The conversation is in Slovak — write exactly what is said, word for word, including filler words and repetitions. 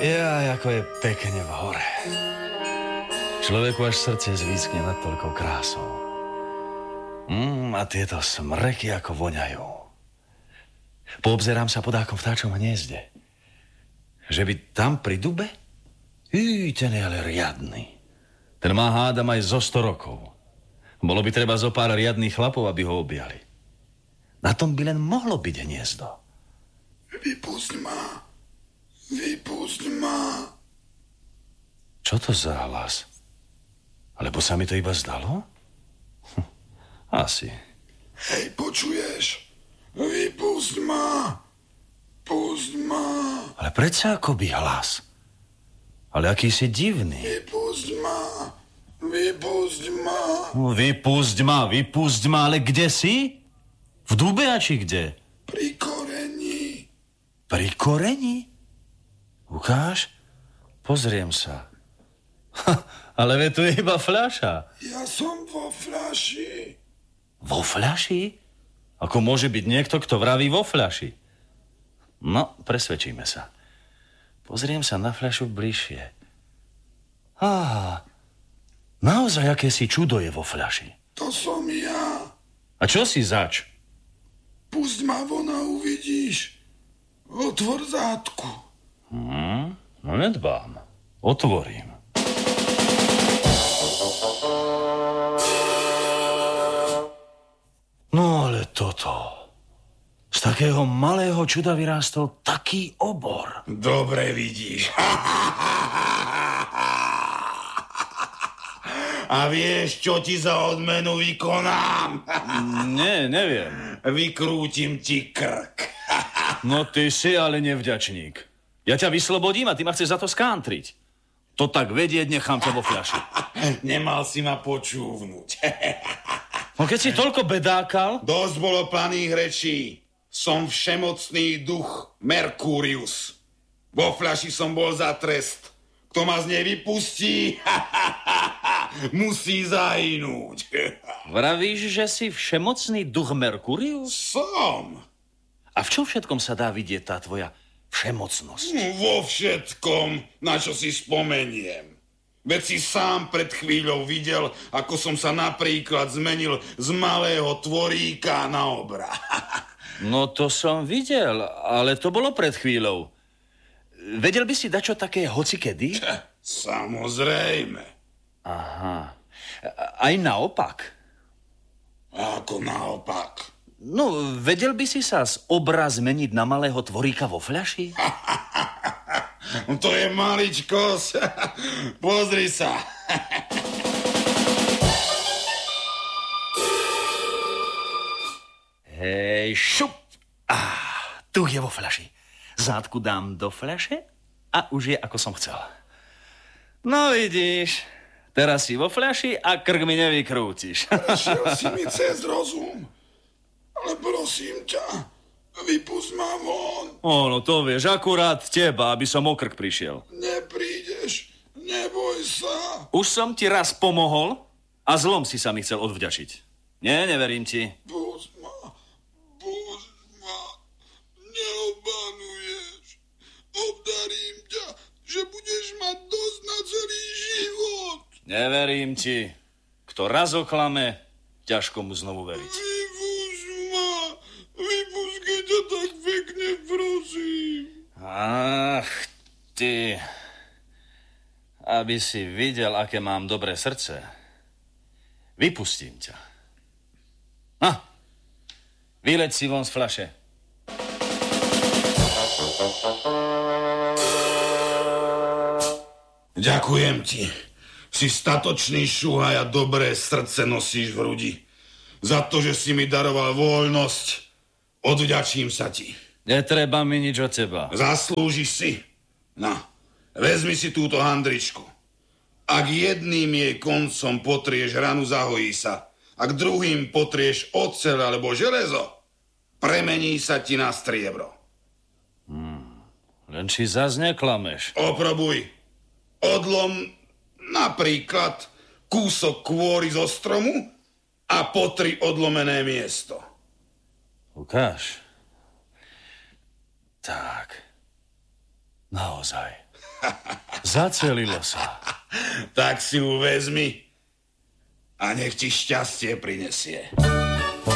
Ja, ako je pekne v hore. Človeku až srdce zvískne nad toľkou krásou. Mm, a tieto smreky ako voňajú. Poobzerám sa podákom vtáčom hniezde. Že by tam pri dube? Í, ten je ale riadny. Ten má hádam aj zo sto rokov. Bolo by treba zo pár riadných chlapov, aby ho objali. Na tom by len mohlo byť hniezdo. Vypusť ma. Vypusť ma. Čo to za hlas? Alebo sa mi to iba zdalo? Hm, asi. Hej, počuješ? Vypusť ma. Pusť ma. Ale predsa akoby hlas. Ale aký si divný. Vypusť ma. Vypusť ma. No, vypusť ma, vypusť ma, ale kde si? V dube a či kde? Pri koreni. Pri koreni? Ukáž? Pozriem sa. Ha, ale ve tu je iba fľaša. Ja som vo fľaši. Vo fľaši? Ako môže byť niekto, kto vraví vo fľaši? No, presvedčíme sa. Pozriem sa na fľašu bližšie. Á, naozaj akési čudo je vo fľaši. To som ja. A čo si zač? Pusť ma von a uvidíš. Otvor zátku. Hmm, no nedbám. Otvorím. No ale toto. Z takého malého čuda vyrástol taký obor. Dobre vidíš. A vieš, čo ti za odmenu vykonám? Nie, neviem. Vykrútim ti krk. No ty si ale nevďačník. Ja ťa vyslobodím a ty ma chceš za to skántriť. To tak vedieť, nechám ťa vo fľaši. Nemal si ma počúvnuť. No keď si toľko bedákal... Dosť bolo planých rečí. Som všemocný duch Merkúrius. Vo fľaši som bol za trest. Kto ma z nej vypustí, musí zahynúť. Vravíš, že si všemocný duch Merkúrius? Som. A v čom všetkom sa dá vidieť tá tvoja všemocnosť? Vo všetkom, na čo si spomeniem. Veď si sám pred chvíľou videl, ako som sa napríklad zmenil z malého tvoríka na obra. No to som videl, ale to bolo pred chvíľou. Vedel by si dačo také hocikedy? Samozrejme. Aha. Aj naopak? Ako naopak? No, vedel by si sa z obra zmeniť na malého tvoríka vo fľaši? To je maličkosť. Pozri sa. Hej, šup. Ah, tu je vo fľaši. Zátku dám do fľaše a už je, ako som chcel. No vidíš, teraz si vo fľaši a krk mi nevykrútiš. Prešiel si mi cez rozum. Ale prosím ťa, vypusť ma von. Ono, to vieš, akurát teba, aby som o krk prišiel. Neprídeš, neboj sa. Už som ti raz pomohol a zlom si sa mi chcel odvďačiť. Nie, neverím ti. Pusť ma, pusť ma, neobanuješ. Obdarím ťa, že budeš mať dosť na celý život. Neverím ti. Kto raz oklame, ťažko mu znovu veriť. Vypusť, keď ťa tak pekne prosím. Ach, ty. Aby si videl, aké mám dobré srdce. Vypustím ťa. Ah, vyleď si von z fľaše. Ďakujem ti. Si statočný šuhaj a dobré srdce nosíš v hrudi. Za to, že si mi daroval voľnosť, odvďačím sa ti. Netreba mi nič od teba. Zaslúžiš si. No, vezmi si túto handričku. Ak jedným jej koncom potrieš ranu, zahojí sa. Ak druhým potrieš oceľ alebo železo, premení sa ti na striebro. Hmm, len či zas neklameš. Oprobuj. Odlom napríklad kúsok kôry zo stromu a potri odlomené miesto. Ukáž. Tak. Naozaj. Zacelilo sa. Tak si ju vezmi a nech ti šťastie prinesie.